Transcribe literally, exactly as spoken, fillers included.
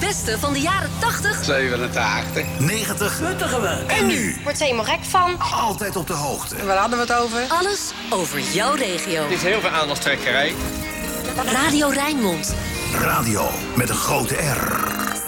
beste van de jaren tachtig, zevenentachtig, negentig, Nuttigen we. en nu. Wordt er helemaal gek van. Altijd op de hoogte. En waar hadden we het over? alles over jouw regio. Het is heel veel aandachtstrekkerij. Radio Rijnmond. Radio met een grote R.